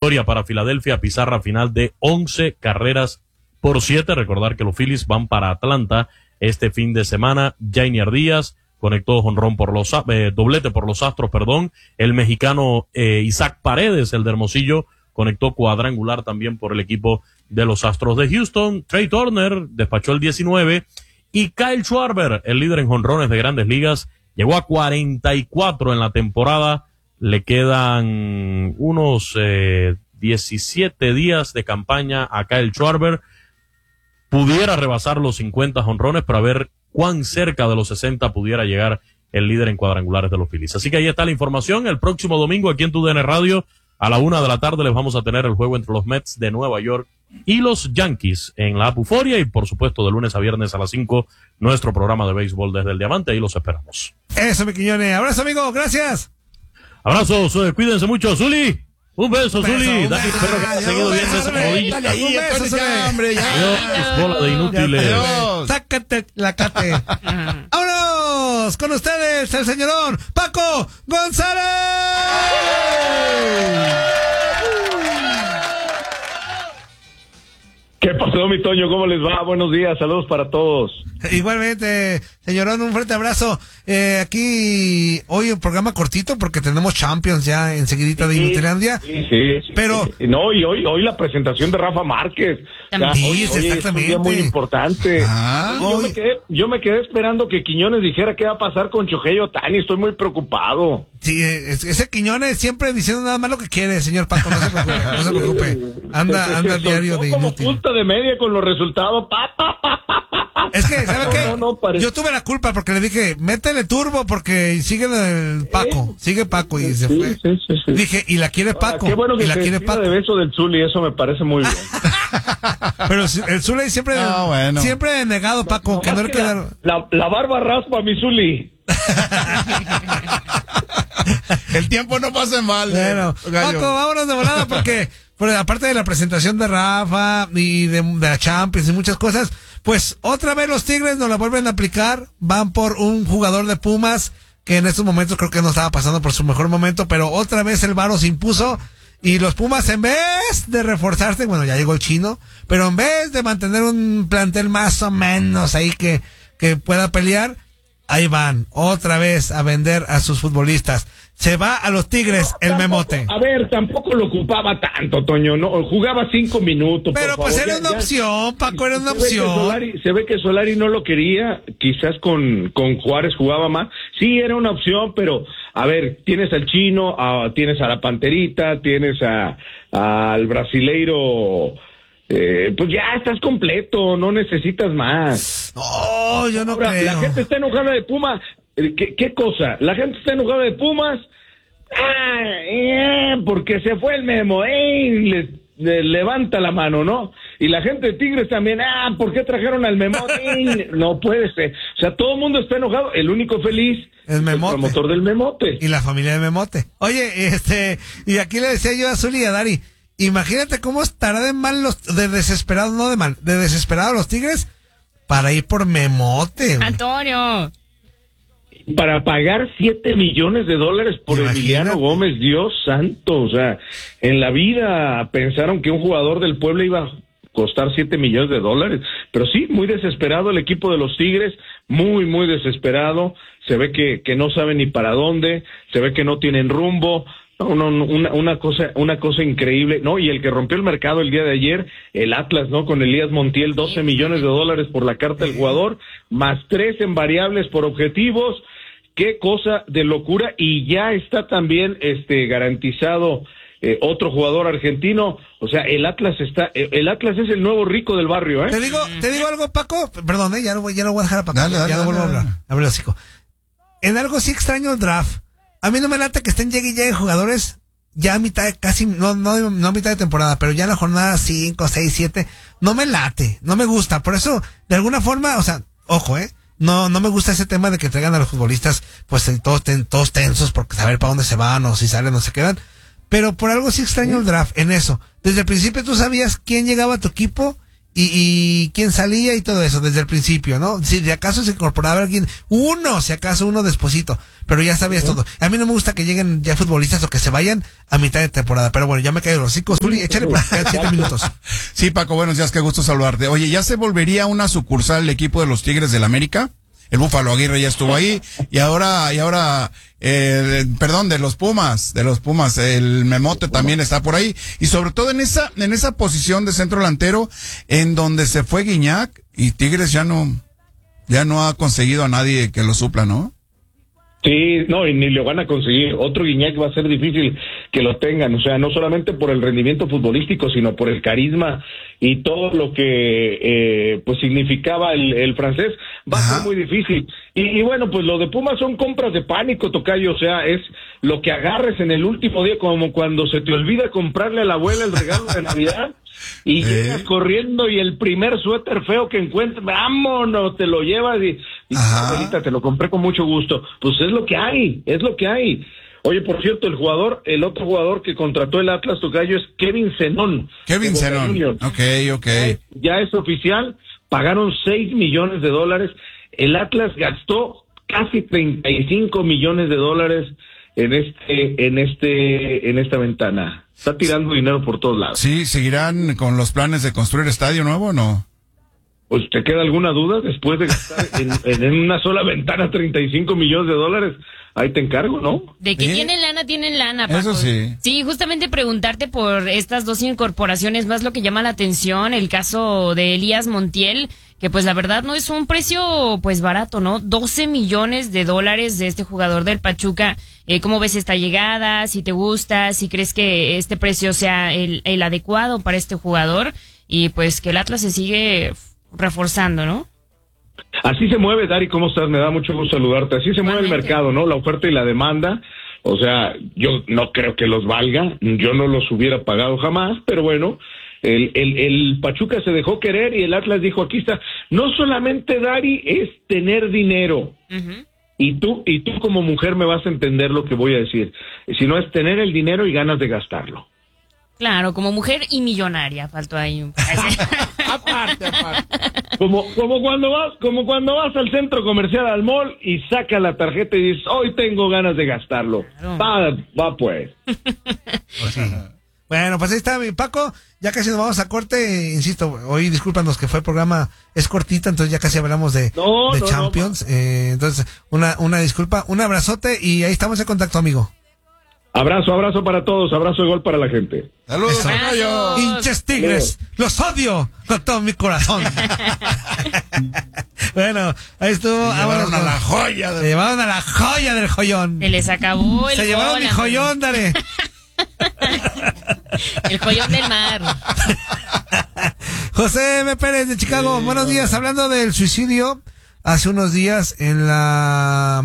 victoria para Filadelfia, pizarra final de 11-7. Recordar que los Phillies van para Atlanta este fin de semana. Jainer Díaz conectó jonrón por los doblete por los Astros, El mexicano Isaac Paredes, el de Hermosillo, conectó cuadrangular también por el equipo de los Astros de Houston. Trey Turner despachó el 19 y Kyle Schwarber, el líder en jonrones de Grandes Ligas, llegó a 44 en la temporada. Le quedan unos 17 días de campaña a Kyle Schwarber. Pudiera rebasar los 50 jonrones, pero a ver cuán cerca de los 60 pudiera llegar el líder en cuadrangulares de los Phillies. Así que ahí está la información. El próximo domingo aquí en TUDN Radio a la 1:00 p.m. les vamos a tener el juego entre los Mets de Nueva York y los Yankees en la Apuforia, y por supuesto de lunes a viernes a las 5 nuestro programa de béisbol desde el Diamante. Ahí los esperamos. Eso, mi Quiñones. Abrazo, amigo. Gracias. Abrazos, cuídense mucho. Zuli, un beso, Zuli. Dani, espero que hayas seguido bien de esa rodilla. Dale ahí, un beso, hombre, ya. Dios, bola de inútiles. Sácate la cate. ¡Vámonos! Con ustedes, el señorón Paco González. ¿Qué pasó, mi Toño? ¿Cómo les va? Buenos días, saludos para todos. Igualmente, señorón, un fuerte abrazo. Aquí, hoy un programa cortito porque tenemos Champions ya enseguidita de Inutilandia. Sí. Pero... No, y hoy la presentación de Rafa Márquez. Sí, hoy exactamente. Es un día muy importante. Yo me quedé esperando que Quiñones dijera qué va a pasar con Shohei Ohtani. Estoy muy preocupado. Sí, ese Quiñones siempre diciendo nada más lo que quiere, señor Paco, no se preocupe. Anda al diario de inútil. Como punta de media con los resultados. Es que, ¿sabe qué? Parece... Yo tuve la culpa porque le dije, métele turbo porque sigue el Paco, sigue Paco y se fue. Sí. Dije, y la quiere Paco. Qué bueno que y la se quiere despida Paco. de beso del Zuli, eso me parece muy bien. Pero el Zuli siempre, siempre negado, Paco, que no le queda... La barba raspa, mi Zuli. El tiempo no pasa mal. Bueno, Paco, vámonos de volada porque aparte de la presentación de Rafa y de la Champions y muchas cosas, pues otra vez los Tigres nos la vuelven a aplicar. Van por un jugador de Pumas que en estos momentos creo que no estaba pasando por su mejor momento, pero otra vez el varo se impuso. Y los Pumas, en vez de reforzarse, bueno, ya llegó el Chino, pero en vez de mantener un plantel más o menos ahí que pueda pelear, ahí van otra vez a vender a sus futbolistas. Se va a los Tigres el Memote. A ver, tampoco lo ocupaba tanto, Toño, no, jugaba 5 minutos. Pero por pues favor, era una opción, Paco, era una opción. Se ve que Solari no lo quería, quizás con Juárez jugaba más. Sí, era una opción, pero a ver, tienes al Chino, tienes a la Panterita, tienes al brasileiro. Pues ya estás completo, no necesitas más. No, yo no creo. La gente está enojada de Pumas. ¿Qué cosa? La gente está enojada de Pumas. Porque se fue el Memo. Le levanta la mano, ¿no? Y la gente de Tigres también. ¿Por qué trajeron al Memo? No puede ser. O sea, todo el mundo está enojado. El único feliz el Memote. El promotor del Memote. Y la familia de Memote. Oye, y aquí le decía yo a Zuli y a Dari, imagínate cómo estará de desesperado los Tigres para ir por Memote. Antonio. Para pagar $7 millones por Emiliano Gómez, Dios santo. O sea, en la vida pensaron que un jugador del Puebla iba a costar $7 millones. Pero sí, muy desesperado el equipo de los Tigres, muy, muy desesperado. Se ve que no saben ni para dónde, se ve que no tienen rumbo. Una cosa increíble, ¿no? Y el que rompió el mercado el día de ayer, el Atlas, ¿no? Con Elías Montiel, $12 millones por la carta del jugador, más 3 en variables por objetivos. Qué cosa de locura. Y ya está también garantizado otro jugador argentino. O sea, el Atlas es el nuevo rico del barrio, ¿eh? Te digo algo, Paco, perdón, ya no voy a dejar a Paco. Dale, ya no vuelvo a hablar. En algo sí extraño el draft. A mí no me late que estén llegue jugadores ya a mitad, casi, no a mitad de temporada, pero ya en la jornada 5, 6, 7, no me late, no me gusta. Por eso, de alguna forma, o sea, ojo, no me gusta ese tema de que traigan a los futbolistas, pues todos tensos porque saber para dónde se van o si salen o se quedan. Pero por algo sí extraño el draft en eso. Desde el principio tú sabías quién llegaba a tu equipo y quién salía y todo eso desde el principio, ¿no? Si de acaso se incorporaba alguien, uno desposito, pero ya sabías todo. A mí no me gusta que lleguen ya futbolistas o que se vayan a mitad de temporada, pero bueno, ya me caigo los hocico. Zuli, échale por acá 7 minutos. Sí, Paco, buenos días, qué gusto saludarte. Oye, ¿ya se volvería una sucursal el equipo de los Tigres del América? El Búfalo Aguirre ya estuvo ahí, y ahora, de los Pumas, el Memote también está por ahí, y sobre todo en esa posición de centro delantero, en donde se fue Guiñac, y Tigres ya no ha conseguido a nadie que lo supla, ¿no? Sí, no, y ni lo van a conseguir. Otro Guiñac va a ser difícil que lo tengan, o sea, no solamente por el rendimiento futbolístico, sino por el carisma y todo lo que pues significaba el francés, va a ser muy difícil. Y bueno, pues lo de Pumas son compras de pánico, tocayo, o sea, es lo que agarres en el último día, como cuando se te olvida comprarle a la abuela el regalo de Navidad y llegas corriendo y el primer suéter feo que encuentres, vámonos, te lo llevas y abuelita, te lo compré con mucho gusto. Pues es lo que hay. Oye, por cierto, el otro jugador que contrató el Atlas, tocayo, es Kevin Zenón. Ok. Ya es oficial, pagaron $6 millones. El Atlas gastó casi $35 millones en esta ventana. Está tirando dinero por todos lados. Sí, ¿seguirán con los planes de construir estadio nuevo o no? Pues, ¿te queda alguna duda después de gastar en una sola ventana $35 millones? Ahí te encargo, ¿no? De que tienen lana, Paco. Eso sí. Sí, justamente preguntarte por estas dos incorporaciones, más lo que llama la atención, el caso de Elías Montiel, que pues la verdad no es un precio pues barato, ¿no? $12 millones de este jugador del Pachuca. ¿Cómo ves esta llegada? Si te gusta, si crees que este precio sea el adecuado para este jugador, y pues que el Atlas se sigue reforzando, ¿no? Así se mueve, Dari, ¿cómo estás? Me da mucho gusto saludarte. Así se mueve el mercado, ¿no? La oferta y la demanda. O sea, yo no creo que los valga, yo no los hubiera pagado jamás, pero bueno, el Pachuca se dejó querer y el Atlas dijo, aquí está. No solamente, Dari, es tener dinero. Uh-huh. Y tú como mujer me vas a entender lo que voy a decir. Si no, es tener el dinero y ganas de gastarlo. Claro, como mujer y millonaria, faltó ahí un aparte. Como cuando vas al centro comercial, al mall, y saca la tarjeta y dices, hoy tengo ganas de gastarlo. Claro. Va pues. Sí. Bueno, pues ahí está, mi Paco. Ya casi nos vamos a corte. Insisto, hoy discúlpanos que fue el programa, es cortita, entonces ya casi hablamos de Champions. Entonces, una disculpa, un abrazote y ahí estamos en contacto, amigo. Abrazo para todos, abrazo de gol para la gente. Saludos, hinchas Tigres, los odio con todo mi corazón. Bueno, ahí estuvo. Se llevaron a la joya. Se llevaron a la joya del joyón. Se les acabó el Se llevaron mi joyón, dale. El joyón del mar. José M. Pérez de Chicago, buenos días. Hablando del suicidio, hace unos días en la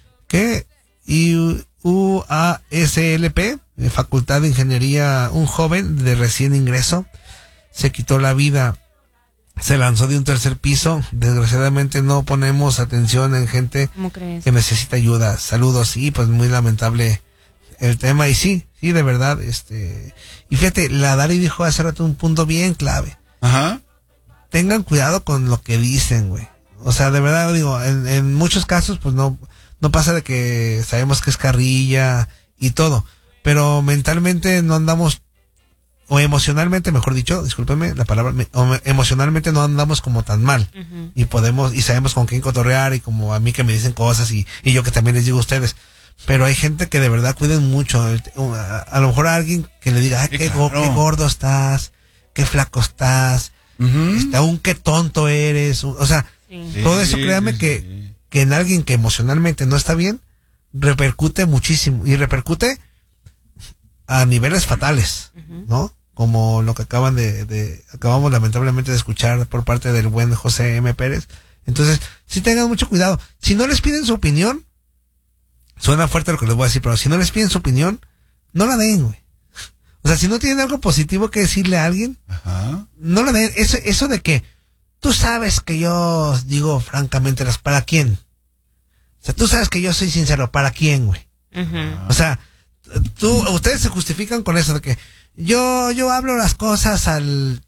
UASLP, Facultad de Ingeniería, un joven de recién ingreso se quitó la vida, se lanzó de un tercer piso. Desgraciadamente no ponemos atención en gente que necesita ayuda. Saludos, sí, pues muy lamentable el tema, y sí, de verdad, y fíjate, la Dari dijo hace rato un punto bien clave. Ajá. Tengan cuidado con lo que dicen, güey. O sea, de verdad digo, en muchos casos, pues no pasa de que sabemos que es carrilla y todo, pero mentalmente no andamos, o emocionalmente, mejor dicho, discúlpeme la palabra, emocionalmente no andamos como tan mal. Uh-huh. Y sabemos con quién cotorrear, y como a mí que me dicen cosas, y yo que también les digo a ustedes. Pero hay gente que de verdad cuiden mucho. A lo mejor a alguien que le diga, qué gordo estás, qué flaco estás, aún qué tonto eres. O sea, todo eso, créame que en alguien que emocionalmente no está bien, repercute muchísimo, y repercute a niveles fatales, ¿no? Como lo que acabamos lamentablemente de escuchar por parte del buen José M. Pérez. Entonces, sí tengan mucho cuidado. Si no les piden su opinión, suena fuerte lo que les voy a decir, pero si no les piden su opinión, no la den, güey. O sea, si no tienen algo positivo que decirle a alguien, no la den. Eso de que tú sabes que yo digo francamente ¿para quién? O sea, tú sabes que yo soy sincero, ¿para quién, güey? O sea, ustedes se justifican con eso de que yo hablo las cosas al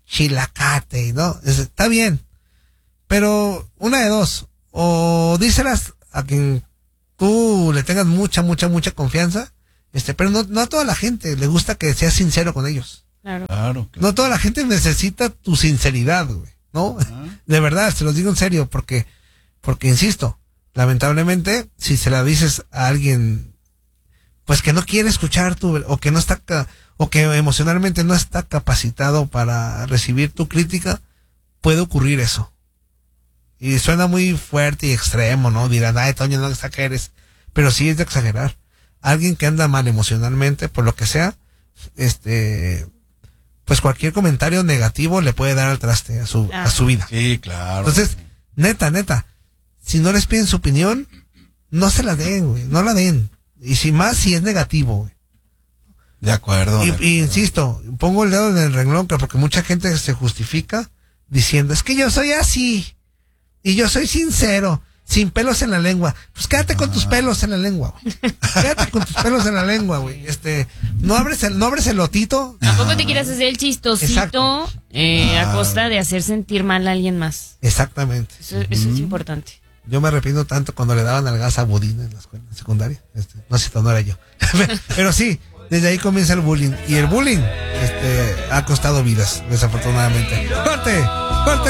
chilacate, ¿no? Está bien. Pero una de dos, o díselas a quien tú le tengas mucha confianza, pero no a toda la gente le gusta que seas sincero con ellos. Claro. No toda la gente necesita tu sinceridad, güey, ¿no? De verdad, te lo digo en serio, porque insisto, lamentablemente, si se la dices a alguien, pues que no quiere escuchar o que no está, o que emocionalmente no está capacitado para recibir tu crítica, puede ocurrir eso. Y suena muy fuerte y extremo, ¿no? Dirán, ay, Toño, no exageres. Pero sí es de exagerar. Alguien que anda mal emocionalmente, por lo que sea, pues cualquier comentario negativo le puede dar al traste a su vida. Sí, claro. Entonces, neta, si no les piden su opinión, no se la den, güey, no la den. Y si es negativo, güey. De acuerdo. Y insisto, pongo el dedo en el renglón, porque mucha gente se justifica diciendo, es que yo soy así. Y yo soy sincero, sin pelos en la lengua. Pues quédate con tus pelos en la lengua, güey. Quédate con tus pelos en la lengua, güey. No abres el lotito. Tampoco te quieras hacer el chistosito a costa de hacer sentir mal a alguien más. Exactamente. Eso es importante. Yo me arrepiento tanto cuando le daban al gas a Budín en la escuela secundaria. No sé, no era yo. Pero sí, desde ahí comienza el bullying. Y el bullying ha costado vidas, desafortunadamente. ¡Corte!